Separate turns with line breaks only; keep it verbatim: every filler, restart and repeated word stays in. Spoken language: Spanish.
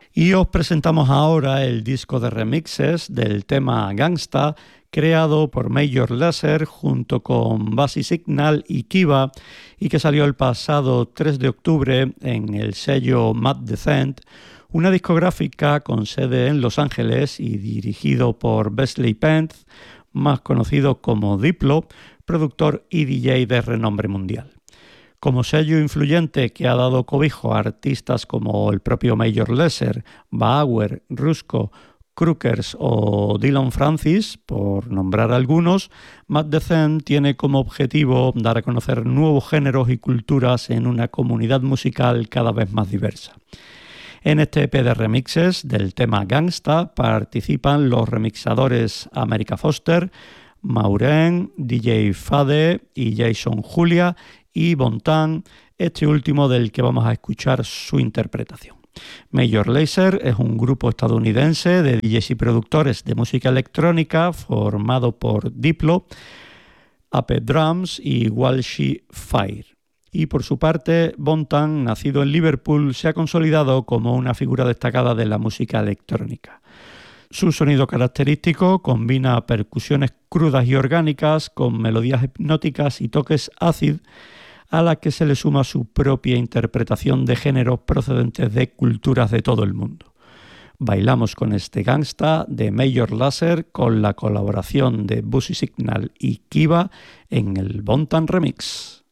Y os presentamos ahora el disco de remixes del tema Gangsta, creado por Major Lazer junto con Bassy Signal y Kiva, y que salió el pasado tres de octubre en el sello Mad Descent, una discográfica con sede en Los Ángeles y dirigido por Wesley Pence, más conocido como Diplo, productor y D J de renombre mundial. Como sello influyente que ha dado cobijo a artistas como el propio Major Lazer, Bauer, Rusko, Crookers o Dylan Francis, por nombrar algunos, Mad Descent tiene como objetivo dar a conocer nuevos géneros y culturas en una comunidad musical cada vez más diversa. En este E P de remixes del tema Gangsta participan los remixadores America Foster, Maureen, D J Fade y Jason Julia y Bontan, este último del que vamos a escuchar su interpretación. Major Lazer es un grupo estadounidense de D Js y productores de música electrónica formado por Diplo, Ape Drums y Walshy Fire. Y por su parte, Bontan, nacido en Liverpool, se ha consolidado como una figura destacada de la música electrónica. Su sonido característico combina percusiones crudas y orgánicas con melodías hipnóticas y toques acid, a la que se le suma su propia interpretación de géneros procedentes de culturas de todo el mundo. Bailamos con este Gangsta de Major Lazer con la colaboración de Bassy Signal y Kiva en el Bontan Remix.